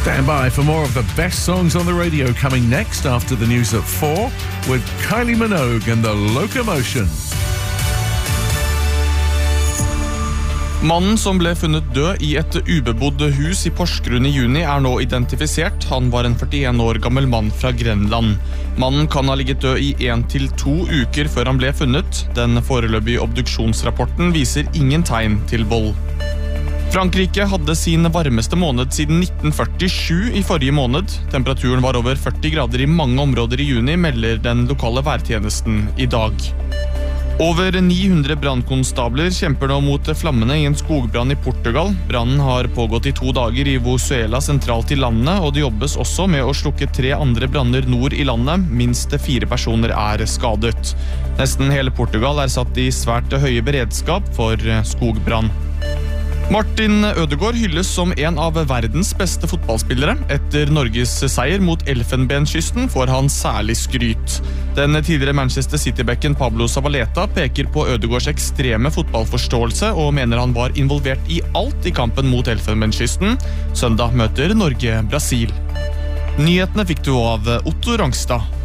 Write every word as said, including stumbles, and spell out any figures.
Stand by for more of the best songs on the radio coming next after the news at four with Kylie Minogue and the Locomotion. Mannen som ble funnet død i et ubebodd hus i Porsgrunn i juni er nå identifisert. Han var en førtien år gammel mann fra Grenland. Mannen kan ha ligget død i en til to uker før han ble funnet. Den foreløpige obduksjonsrapporten viser ingen tegn til vold. Frankrike hadde sin varmeste måned siden nitten førtisju i forrige måned. Temperaturen var over førti grader i mange områder i juni, melder den lokale værtjenesten i dag. Over ni hundre brandkonstabler kjemper nå mot flammene i en skogbrann i Portugal. Brannen har pågått i to dager i Vosuela sentralt i landet, og det jobbes også med å slukke tre andre branner nord i landet. Minst fire personer er skadet. Nesten hele Portugal er satt i svært høye beredskap for skogbrann. Martin Ødegaard hylles som en av verdens beste fotballspillere. Etter Norges seier mot Elfenbenskysten får han særlig skryt. Den tidligere Manchester City-bekken Pablo Zabaleta peker på Ødegaards ekstreme fotballforståelse og mener han var involvert i alt i kampen mot Elfenbenskysten. Søndag møter Norge Brasil. Nyhetene fikk du av Otto Rangstad.